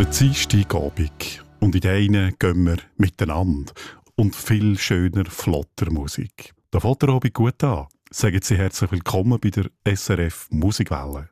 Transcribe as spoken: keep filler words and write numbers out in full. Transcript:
Der Dienstagabend. Und in einen gehen wir miteinander. Und viel schöner, flotter Musik. Da fängt der Abend gut an. Sagen Sie herzlich willkommen bei der S R F Musikwelle.